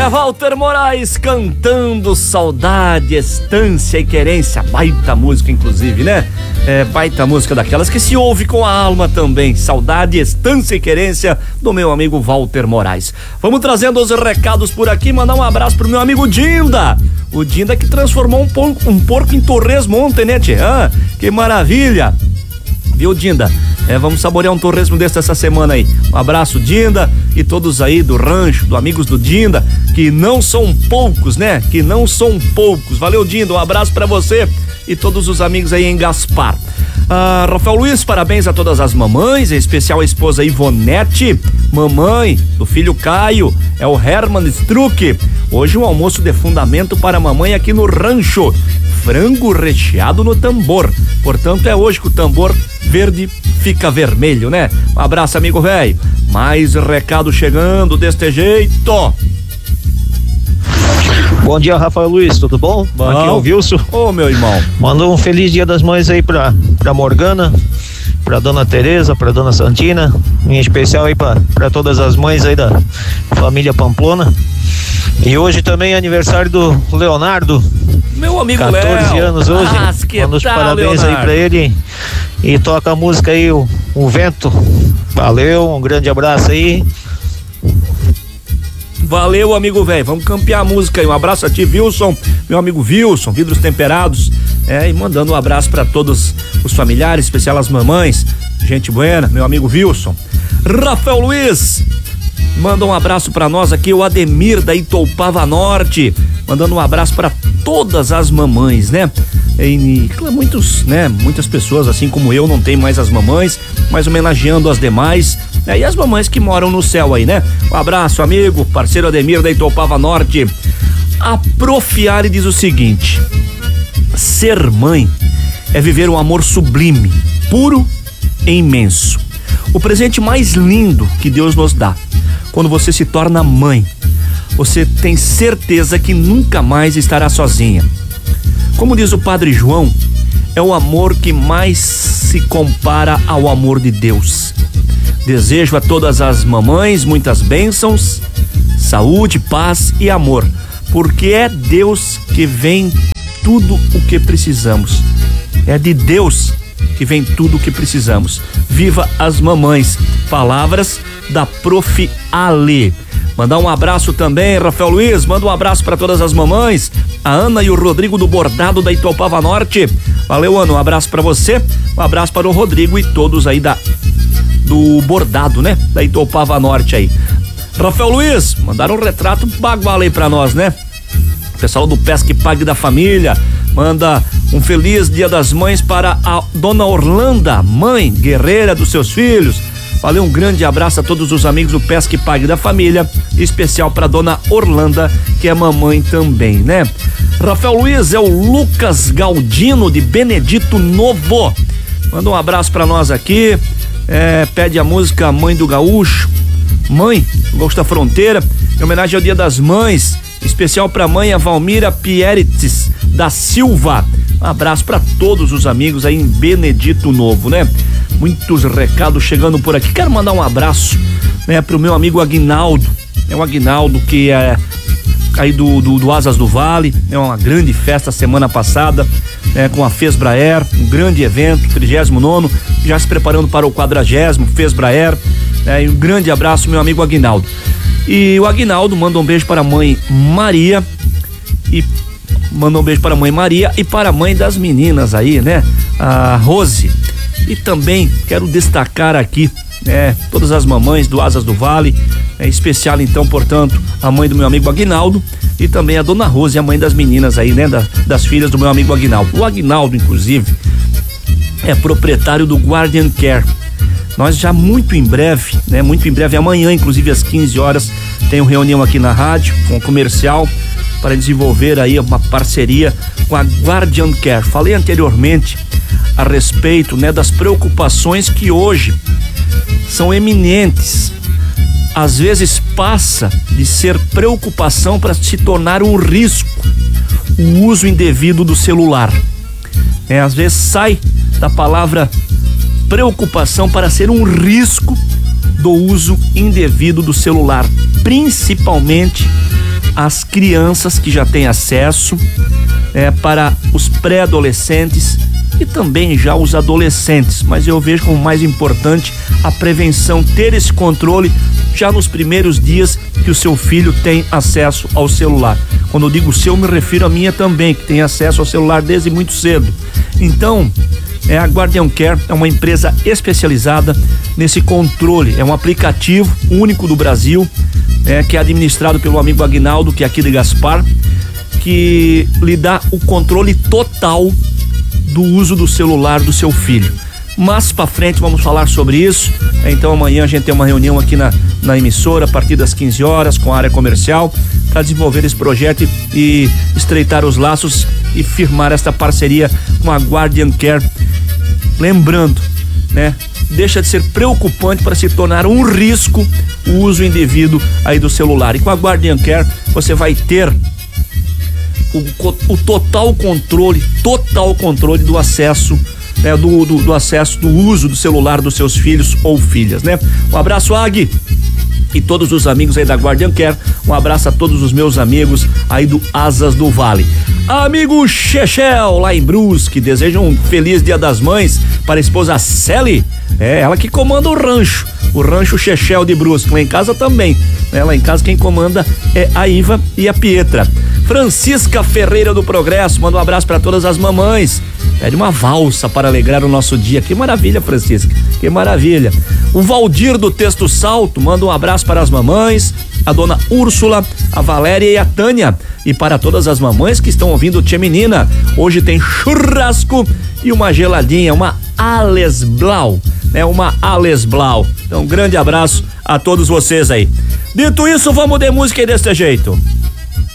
É Walter Moraes cantando Saudade, Estância e Querência. Baita música, inclusive, né? É baita música daquelas que se ouve com a alma também. Saudade, Estância e Querência, do meu amigo Walter Moraes. Vamos trazendo os recados por aqui. Mandar um abraço pro meu amigo Dinda. O Dinda que transformou um porco em torresmo ontem, né, tchê? Ah, que maravilha! Viu, Dinda? Vamos saborear um torresmo desse essa semana aí. Um abraço, Dinda, e todos aí do rancho, do Amigos do Dinda, que não são poucos, né? Que não são poucos. Valeu, Dinda, um abraço pra você e todos os amigos aí em Gaspar. Rafael Luiz, parabéns a todas as mamães, em especial a esposa Ivonete, mamãe do filho Caio, é o Herman Struck. Hoje um almoço de fundamento para a mamãe aqui no rancho. Frango recheado no tambor. Portanto, é hoje que o tambor verde fica vermelho, né? Um abraço, amigo velho. Mais recado chegando deste jeito. Bom dia, Rafael Luiz, tudo bom? Bom. Aqui é o Wilson. Ô, meu irmão. Manda um feliz Dia das Mães aí pra Morgana, pra Dona Tereza, pra Dona Santina, em especial aí pra todas as mães aí da família Pamplona. E hoje também é aniversário do Leonardo. Meu amigo 14 Léo. anos hoje. Manda os parabéns Leonardo aí pra ele. E toca a música aí, o Vento. Valeu, um grande abraço aí. Valeu, amigo velho. Vamos campear a música aí. Um abraço a ti, Wilson, meu amigo Wilson, Vidros Temperados. E mandando um abraço para todos os familiares, especial as mamães. Gente buena, meu amigo Wilson. Rafael Luiz, manda um abraço para nós aqui, o Ademir da Itoupava Norte. Mandando um abraço para todas as mamães, né? E muitas pessoas, assim como eu, não tem mais as mamães, mas homenageando as demais, e as mamães que moram no céu aí, né? Um abraço, amigo, parceiro Ademir da Itoupava Norte. A Profiare diz o seguinte: ser mãe é viver um amor sublime, puro e imenso. O presente mais lindo que Deus nos dá. Quando você se torna mãe, você tem certeza que nunca mais estará sozinha. Como diz o Padre João, é o amor que mais se compara ao amor de Deus. Desejo a todas as mamães muitas bênçãos, saúde, paz e amor, porque é Deus que vem tudo o que precisamos. É de Deus que vem tudo o que precisamos. Viva as mamães. Palavras da Prof. Ale. Mandar um abraço também, Rafael Luiz, manda um abraço para todas as mamães, a Ana e o Rodrigo do Bordado da Itoupava Norte. Valeu, Ana, um abraço para você, um abraço para o Rodrigo e todos aí do Bordado, né? Da Itoupava Norte aí. Rafael Luiz, mandaram um retrato bagual aí pra nós, né? Pessoal do Pesque Pague da Família, manda um feliz Dia das Mães para a Dona Orlanda, mãe guerreira dos seus filhos. Valeu, um grande abraço a todos os amigos do Pesque Pague da Família, especial para Dona Orlanda, que é mamãe também, né? Rafael Luiz, é o Lucas Galdino de Benedito Novo. Manda um abraço para nós aqui. Pede a música Mãe do Gaúcho, Mãe, Gaúcho da Fronteira, em homenagem ao Dia das Mães, especial para a mãe a Valmira Pierites da Silva. Um abraço para todos os amigos aí em Benedito Novo, né? Muitos recados chegando por aqui. Quero mandar um abraço, né, pro meu amigo Aguinaldo. É o Aguinaldo que é aí do Asas do Vale. É uma grande festa semana passada, né, com a Fesbraer, um grande evento, 39º, já se preparando para o 40º Fesbraer. E um grande abraço, meu amigo Aguinaldo. E o Aguinaldo manda um beijo para a mãe Maria e para a mãe das meninas aí, né? A Rose. E também quero destacar aqui, todas as mamães do Asas do Vale, especial então, portanto, a mãe do meu amigo Aguinaldo e também a Dona Rose, a mãe das meninas aí, né? Das filhas do meu amigo Aguinaldo. O Aguinaldo, inclusive, é proprietário do Guardian Care. Nós já muito em breve, amanhã, inclusive às 15 horas, tenho reunião aqui na rádio com o comercial para desenvolver aí uma parceria com a Guardian Care. Falei anteriormente a respeito, né, das preocupações que hoje são eminentes. Às vezes passa de ser preocupação para se tornar um risco o uso indevido do celular. Às vezes sai da palavra preocupação para ser um risco do uso indevido do celular, principalmente as crianças que já têm acesso, para os pré-adolescentes e também já os adolescentes, mas eu vejo como mais importante a prevenção, ter esse controle já nos primeiros dias que o seu filho tem acesso ao celular. Quando eu digo seu, me refiro a minha também, que tem acesso ao celular desde muito cedo. Então, a Guardian Care é uma empresa especializada nesse controle, é um aplicativo único do Brasil, que é administrado pelo amigo Aguinaldo, que é aqui de Gaspar, que lhe dá o controle total do uso do celular do seu filho. Mas para frente vamos falar sobre isso. Então amanhã a gente tem uma reunião aqui na emissora a partir das 15 horas com a área comercial para desenvolver esse projeto e estreitar os laços e firmar esta parceria com a Guardian Care. Lembrando, deixa de ser preocupante para se tornar um risco o uso indevido aí do celular. E com a Guardian Care você vai ter o total controle do acesso, do acesso, do uso do celular dos seus filhos ou filhas, Um abraço, Agui, e todos os amigos aí da Guardian Care. Um abraço a todos os meus amigos aí do Asas do Vale. Amigo Chechel, lá em Brusque, deseja um feliz Dia das Mães para a esposa Celi, ela que comanda o rancho Chechel de Brusque, lá em casa também, lá em casa quem comanda é a Iva e a Pietra. Francisca Ferreira do Progresso, manda um abraço para todas as mamães, pede uma valsa para alegrar o nosso dia. Que maravilha, Francisca, que maravilha. O Valdir do Texto Salto manda um abraço para as mamães, a dona Úrsula, a Valéria e a Tânia, e para todas as mamães que estão ouvindo o Tchê Menina. Hoje tem churrasco e uma geladinha, uma Ales Blau, uma Ales Blau. Então um grande abraço a todos vocês aí. Dito isso, vamos de música aí desse jeito.